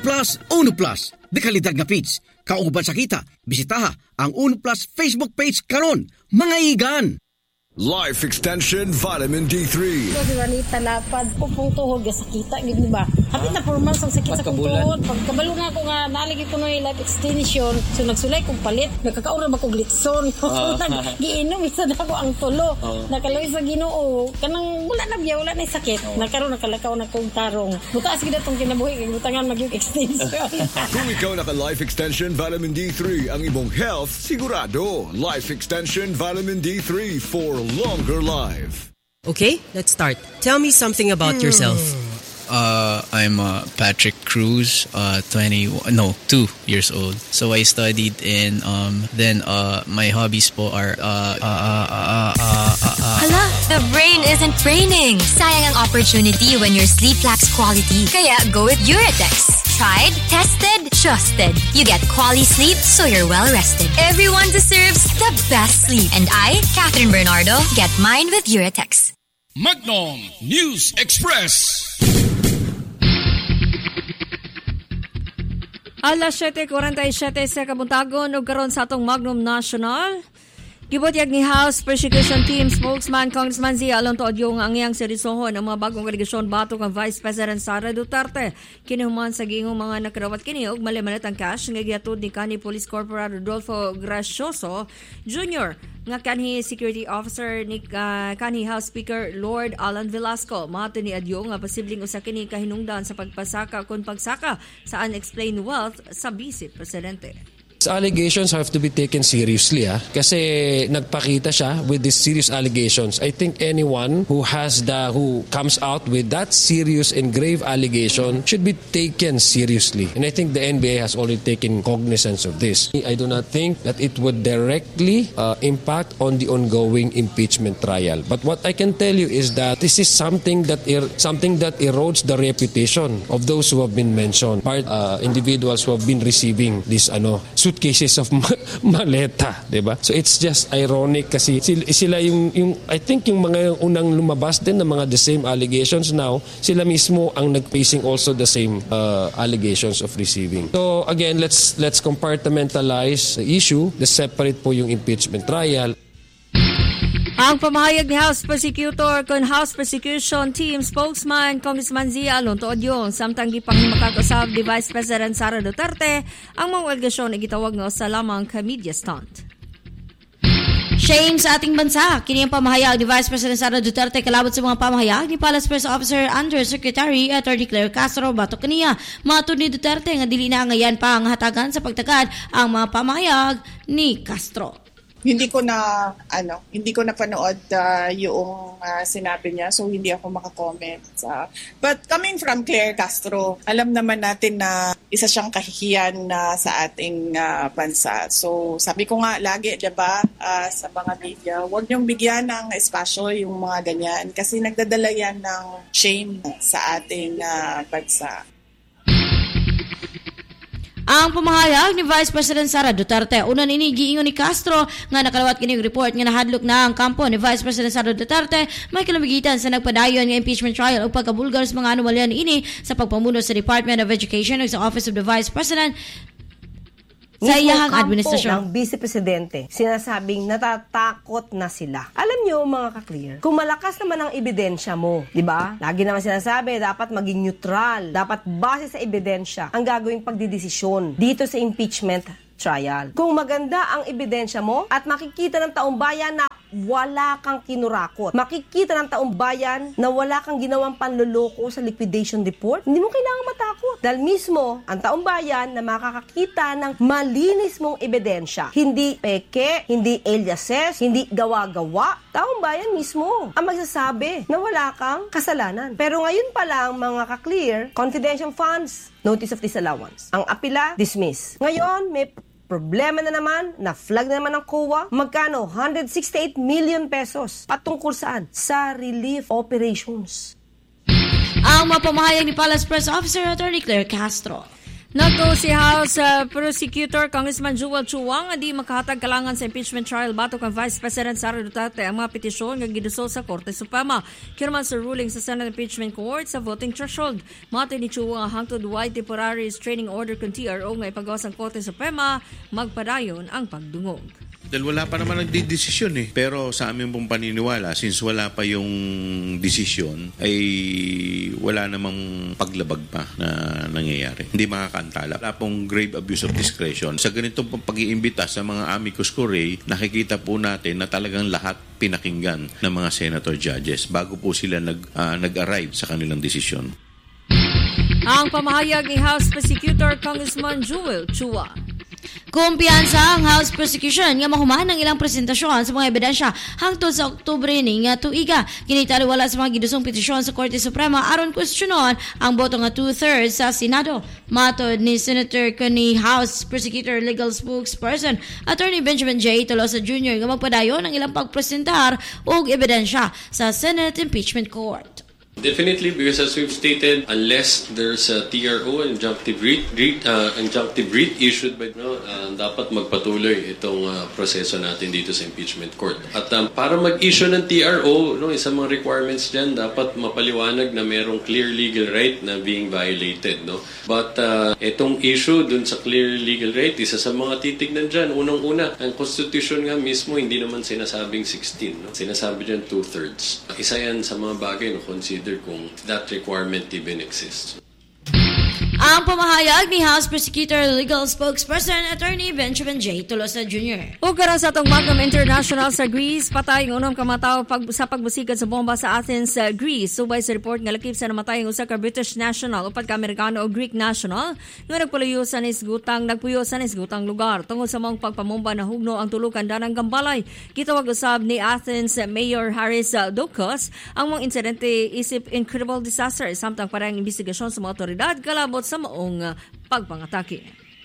Plus, Uno Plus. Di kalidad nga page. Kauban sa kita, bisitaha ang Uno Plus Facebook page karon. Mga igan! Life Extension Vitamin D3. Di ba ni talapad po pong tuhod sa kita, di ba? Hapit na 4 months ang sakit sa kong tuhod. Pagkabalo na ako nga, nalagi ko na yung life extension. So nagsulay kong palit. Nagkakaura ba kong glitson? Giinom, isa na ako ang tulo. Nakalawin sa Ginoo. Kanang wala na biya, wala na yung sakit. Nagkaroon, nakalakaw na kong tarong. Butaas kita itong kinabuhi. Butangan mag-yung extension. Kung ikaw naka-Life Extension Vitamin D3, ang imong health sigurado. Life Extension Vitamin D3 for longer life. Okay, let's start. Tell me something about yourself. I'm Patrick Cruz, 2 years old. So I studied in then my hobbies po are Hala, the brain isn't braining. Sayang ang opportunity when your sleep lacks quality. Kaya go with Uratex. Tried, tested, trusted. You get quality sleep so you're well rested. Everyone deserves the best sleep. And I, Catherine Bernardo, get mine with Uratex. Magnum News Express. Alas 7:47 sa kabuntagon ug karon sa atong Magnum National. Gibutyag ni House Prosecution Team spokesman Congressman Zia Alonto Odyong ang iyang serisohon ang mga bagong aligasyon batok ang Vice President Sara Duterte. Kinahuman sa giingong mga nakarawat kini og mali-malit ang cash nga gihatod ni kanhi Police Corporal Rodolfo Gracioso Jr. nga kanhi security officer ni kanhi House Speaker Lord Alan Velasco. Mato ni Adyong nga posibleng usa kini kahinungdan sa pagpasaka kon pagsaka sa unexplained wealth sa Vice Presidente. Allegations have to be taken seriously kasi nagpakita siya with these serious allegations. I think anyone who comes out with that serious and grave allegation should be taken seriously. And I think the NBA has already taken cognizance of this. I do not think that it would directly impact on the ongoing impeachment trial. But what I can tell you is that this is something that erodes the reputation of those who have been mentioned. Individuals who have been receiving this suitcases of maleta, diba? So it's just ironic kasi sila yung I think yung mga unang lumabas din ng mga the same allegations now, sila mismo ang nag-facing also the same allegations of receiving. So again, let's compartmentalize the issue, the separate po yung impeachment trial. Ang pamahayag ni House Prosecutor kon House Prosecution Team spokesman Congressman Zia Alonto Odyong samtang gipanghimakag usab ni Vice President Sara Duterte ang mga aligasyon ay gitawag nga usa lamang ka media stunt. Shame sa ating bansa. Kini ang pamahayag ni Vice President Sara Duterte kalabot sa mga pamahayag ni Palace Press Officer Undersecretary Attorney Claire Castro batok kaniya. Matud ni Duterte nga dili na ngayan pa ang hatagan sa pagtagad ang mga pamahayag ni Castro. Hindi ko na panood yung sinabi niya, so hindi ako makakomment. But coming from Claire Castro, alam naman natin na isa siyang kahihiyan sa ating bansa. So sabi ko nga lagi, diba, sa mga media, huwag niyong bigyan ng espasyo yung mga ganyan kasi nagdadala yan ng shame sa ating bansa. Ang pamahayag ni Vice President Sara Duterte. Una nini giingon ni Castro nga nakalawat kini report nga nahadlok na ang kampo ni Vice President Sara Duterte may kalamigitan sa nagpadayon nga impeachment trial o pagkabulgar sa mga anomalya niini sa pagpamuno sa Department of Education ug sa Office of the Vice President sa iyahang administrasyon ng Vice Presidente. Sinasabing natatakot na sila. Alam niyo mga ka-clear, kung malakas naman ang ebidensya mo, di ba? Lagi naman sinasabi, dapat maging neutral, dapat base sa ebidensya ang gagawing pagdidesisyon dito sa impeachment trial. Kung maganda ang ebidensya mo at makikita ng taong bayan na wala kang kinurakot, makikita ng taong bayan na wala kang ginawang panloloko sa liquidation report, hindi mo kailangan matakot. Dahil mismo ang taong bayan na makakakita ng malinis mong ebidensya. Hindi peke, hindi aliases, hindi gawa-gawa. Taong bayan mismo ang magsasabi na wala kang kasalanan. Pero ngayon pa lang mga ka-clear, confidential funds, notice of disallowance. Ang apila, dismiss. Ngayon, may problema na naman, na-flag na naman ng COA. Magkano? 168 million pesos. Patungkol saan? Sa relief operations. Ang mapamahayag ni Palace Press Officer Attorney Claire Castro. Nato si House Prosecutor Congressman Joel Chua nga di makahatag kalangan sa impeachment trial batok kang Vice President Sara Duterte ang mga petisyon nga gidusol sa Korte Suprema. Kirman sa ruling sa Senate Impeachment Court sa voting threshold. Mati ni Chua nga hangtod wide temporary restraining order kung TRO nga ipagawas ang Korte Suprema magpadayon ang pagdungog. Dahil wala pa naman nagdidesisyon eh. Pero sa amin pong paniniwala, since wala pa yung desisyon, ay wala namang paglabag pa na nangyayari. Hindi makakantala. Wala pong grave abuse of discretion. Sa ganitong pag-iimbita sa mga amicus curiae, nakikita po natin na talagang lahat pinakinggan ng mga senator judges bago po sila nag-arrive sa kanilang desisyon. Ang pamahayag ni House Prosecutor Congressman Joel Chua. Kumpiyansa ang House Prosecution nga mahuman ng ilang presentasyon sa mga ebidensya hangtod sa Oktubre ni nga tuiga. Kinitaliwala sa mga gidusong petisyon sa Korte Suprema aron kwestiyonon ang boto nga 2/3 sa Senado. Matod ni Senator ni House Prosecutor Legal Spokesperson Attorney Benjamin J. Tolosa Jr. nga magpadayon ang ilang pagpresentar og ebidensya sa Senate Impeachment Court. Definitely, because as we've stated, unless there's a TRO, injunctive writ issued by dapat magpatuloy itong proseso natin dito sa impeachment court. At para mag-issue ng TRO, isang mga requirements dyan, dapat mapaliwanag na merong clear legal right na being violated. But itong issue dun sa clear legal right, isa sa mga titignan dyan, unang-una, ang Constitution nga mismo hindi naman sinasabing 16. Sinasabi dyan 2/3. Isa yan sa mga bagay na consider kung that requirement even exists. Ang pamahayag ni House Prosecutor Legal Spokesperson Attorney Benjamin J. Tolosa Jr. O karon sa atong Magnum International sa Greece, patay ng unang kamataw sa pagbusigan sa bomba sa Athens, Greece. Subay sa report nga lakip sa namatay ang usa ka British national upat ka Amerikano o Greek national nga nagpuyo sa nisgutang lugar. Tungod sa mga pagpamomba na hugno ang tulukan danang gambalay. Gitawag usab ni Athens Mayor Haris Dokos ang mga insidente isip incredible disaster samtang parang investigasyon sa mga otoridad kalabot sa maong pagpangatake.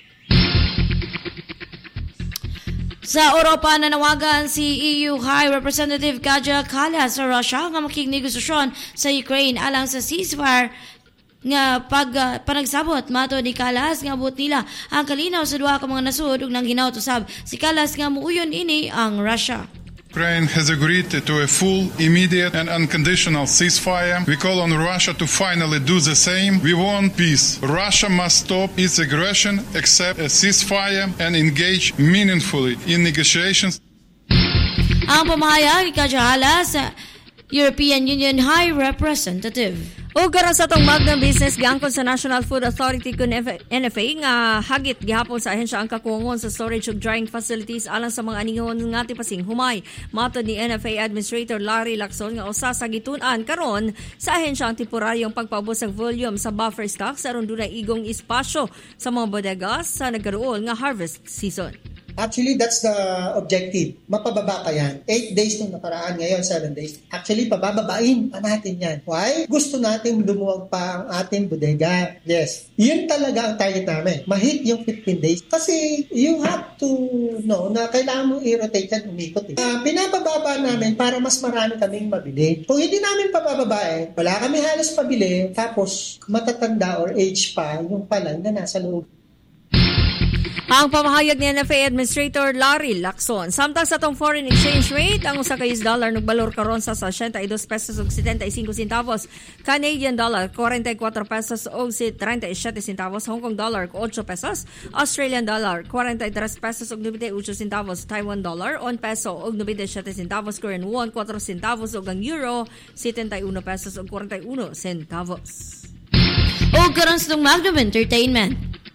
Sa Europa, nanawagan si EU High Representative Kaja Kallas sa Russia nga makikinegosasyon sa Ukraine alang sa ceasefire nga panagsabot. Mato ni Kallas nga buot nila ang kalinaw sa duha ka mga nasud ug nang ginautusab si Kallas nga muuyon ini ang Russia. Ukraine has agreed to a full, immediate and unconditional ceasefire. We call on Russia to finally do the same. We want peace. Russia must stop its aggression, accept a ceasefire and engage meaningfully in negotiations. Ang pamahayag ni Kajahala sa European Union High Representative. O karon sa atong Magnum Business giangkon sa National Food Authority kun NFA nga hagit gihapon sa ahensya ang kakuwangon sa storage ug drying facilities alang sa mga anihon nga tipasing humay. Matod ni NFA Administrator Larry Lacson nga usa sa gitun-an karon sa ahensya ang temporaryong pagpaubos sa volume sa buffer stocks aron dunay igong espasyo sa mga bodegas sa nagkaroon nga harvest season. Actually, that's the objective. Mapababa pa yan. 8 days nung nakaraan, ngayon 7 days. Actually, pabababain pa natin yan. Why? Gusto natin lumuwag pa ang ating bodega. Yes. Yun talaga ang target namin. Mahit yung 15 days. Kasi you have to know na kailangan mo i-rotate yan, umikot. Pinapababa namin para mas marami kaming mabili. Kung hindi namin pabababain, wala kami halos pabili, tapos matatanda or age pa yung palan na nasa loob. Ang pamahayag ni NFA Administrator Larry Lacson. Samtang sa tong foreign exchange rate, ang usa ka US dollar nagbalor karon sa 62 pesos ug 75 centavos, Canadian dollar 44 pesos ug 37 centavos, Hong Kong dollar 8 pesos, Australian dollar 43 pesos ug 98 centavos, Taiwan dollar 1 peso ug 97 centavos, Korean won 4 centavos ug ang euro 71 pesos ug 41 centavos. O karon sa tong Magnum Entertainment.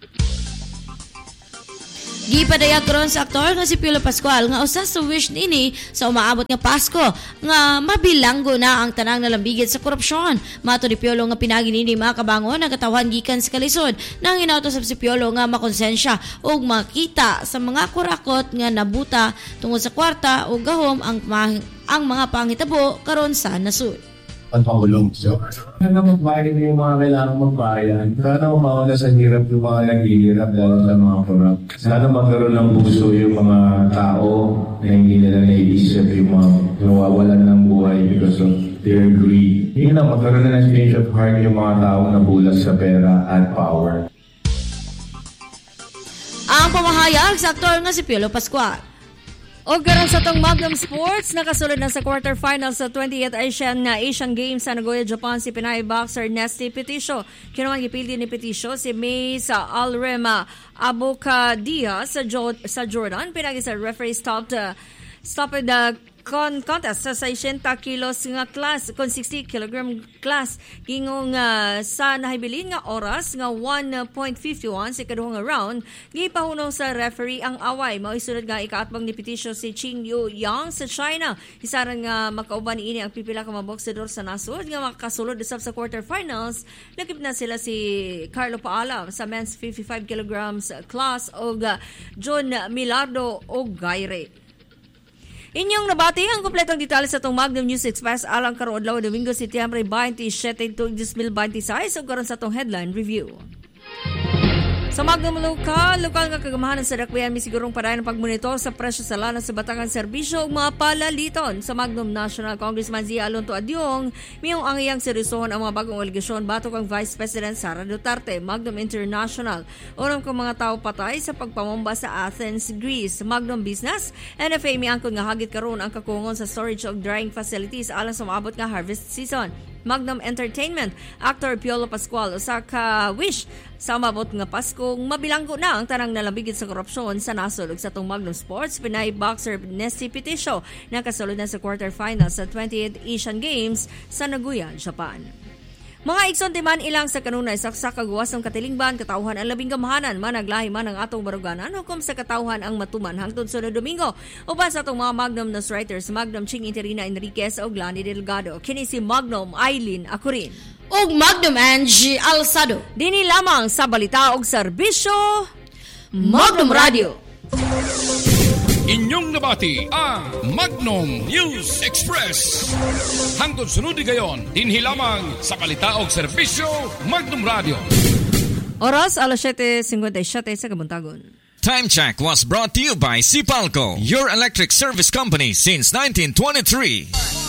Gipadayag karon sa aktor nga si Piolo Pascual nga usa sa wish nini sa umaabot nga Pasko nga mabilanggo na ang tanang nalambigit sa korupsyon. Mato ni Piolo nga pinagi nini mga kabangon ang katawhan gikan sa kalisod nang inautos si Piolo nga makonsensya ug makita sa mga kurakot nga nabuta tungod sa kwarta ug gahom ang mga pangitabo karon sa nasud. Pagpakulong siya. Sana magbayad yung mga kailangan magbayan. Sana umawala sa hirap yung mga naghihirap dahil sa mga korap. Sana magkaroon ng puso yung mga tao na hindi nila naiisip yung mga nawawalan ng buhay because of their greed. Magkaroon na ng change of heart yung mga tao na bulas sa pera at power. Ang pamahayag sa aktor nga si Piolo Pascual. O karon sa tong Magnum Sports, nakasulod na sa quarterfinals sa 28th Asian Games sa Nagoya, Japan si Pinay boxer Nesty Peticio. Kinuman gipildi ni Peticio si May sa Alrema Abocadia sa Jordan. Pinagi sa referee stopped the contest sa 60 kilos nga class, kon 60 kilogram class. Gingong sa nahibilin nga oras nga 1.51 sa kaduhang round, gipahunong sa referee ang away. Mausunod nga ikaatbang ni Peticio si Qing Yu Yang sa China. Isaran nga makauban ini ang pipila ka mga boxador sa nasod nga makasulod usab sa quarterfinals. Lakip na sila si Carlo Paala sa men's 55 kilograms class o John Milardo o Gaire. Inyong nabati ang kompletong detalye sa itong Magnum News Express alang karoon adlaw Domingo, Setyembre 27, 2026 o karoon sa itong headline review. Sa Magnum lokal nga kagamahanan sa dakbayan, may sigurong parayan ng pagmonitor sa presyo sa lana sa batangan serbisyo o mga palaliton. Sa Magnum National, Congressman Zia Alonto Adyong, mayong ang iyang seryosohon ang mga bagong aligasyon batok ang Vice President Sara Duterte. Magnum International, unang kong mga tao patay sa pagpamomba sa Athens, Greece. Magnum Business, NFA may angkon nga hagit karon ang kakungon sa storage of drying facilities alang sa maabot nga harvest season. Magnum Entertainment, actor Piolo Pascual usa ka wish sa umabot nga Pasko mabilanggo na ang tanang nalambigit sa korupsyon sa nasod. Sa tong Magnum Sports, Pinay boxer Nesty Peticio nakasulod na sa quarterfinals sa 28th Asian Games sa Nagoya, Japan. Mga igsoon timan ilang sa kanunay saksak kagawas ng katilingban, katauhan ang labing gamahanan, managlahi man ang atong baruganan, hukom sa katauhan ang matuman hangtod sunod Domingo. Uban sa atong mga Magnum News Writers, Magnum Ching Interina Enriquez o Glani Delgado. Kini si Magnum Aileen Acurin. O Magnum Angie Alsado. Dini lamang sa balita og serbisyo, Magnum Radio. Inyong nabati ang Magnum News Express. Hangtod sunod gayon, dinhi lamang sa balita og serbisyo, Magnum Radio. Oras alas 7:57 sa kabuntagon. Time check was brought to you by Sipalco, your electric service company since 1923.